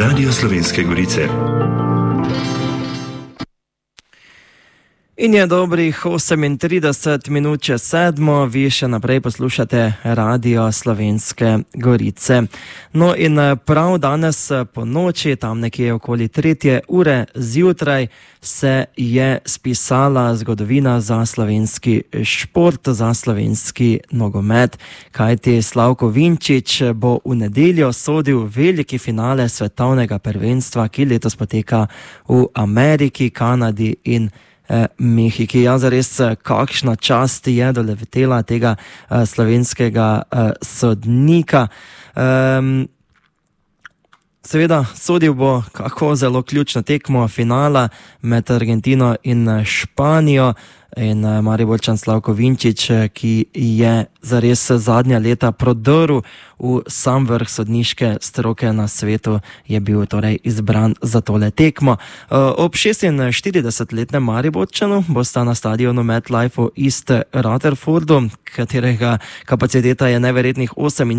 Radio Slovenske Gorice. In je dobrih 38 minut čez 7, vi še naprej poslušate Radio Slovenske Gorice. No in prav danes po noči, tam nekje okoli 3. ure zjutraj, se je spisala zgodovina za slovenski šport, za slovenski nogomet, kajti Slavko Vinčić bo v nedeljo sodil veliki finale svetovnega prvenstva, ki letos poteka v Ameriki, Kanadi in Mehiki. Ja, zares, kakšna čast je doletela tega slovenskega sodnika. Seveda, sodil bo kako zelo ključno tekmo finala med Argentino in Španijo. In Mariborčan Slavko Vinčić, ki je zares zadnja leta prodrl v sam vrh sodniške stroke na svetu, je bil torej izbran za tole tekmo. Ob 46-letnem Mariborčanu bosta na stadionu MetLife v East Rutherfordu, katerega kapaciteta je neverjetnih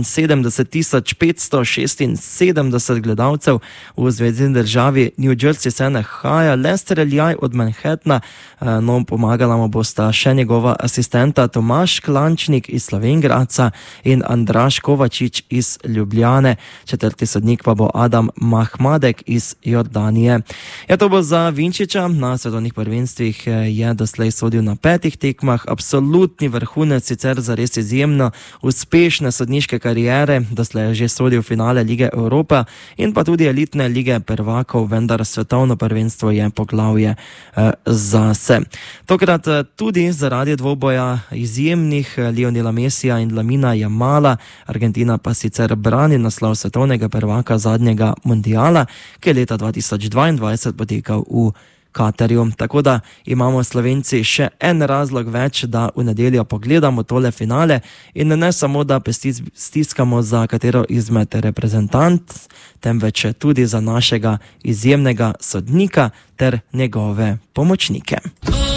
78.576 gledalcev, v zvezni državi New Jersey se nahaja le streljaj od Manhattna. No, pomagala mu bosta še njegova asistenta Tomaž Klančnik iz Slovenj Gradca in Andraž Kovačič iz Ljubljane. Četrti sodnik pa bo Adam Mahmadek iz Jordanije. Ja, to bo za Vinčića. Na svetovnih prvenstvih je doslej sodil na 5 tekmah. Absolutni vrhunec, sicer zares izjemno uspešne sodniške kariere. Doslej je že sodil finale Lige Evropa in pa tudi elitne lige prvakov, vendar svetovno prvenstvo je poglavje zase. Tokrat tudi zaradi dvoboja izjemnih Lionela Messija in Lamina Jamala. Argentina pa sicer brani naslov svetovnega prvaka zadnjega mundiala, ki je leta 2022 potekal v Katarju. Tako da imamo Slovenci še en razlog več, da v nedeljo pogledamo tole finale in ne samo, da pesti stiskamo za katero izmed reprezentant, temveč tudi za našega izjemnega sodnika ter njegove pomočnike.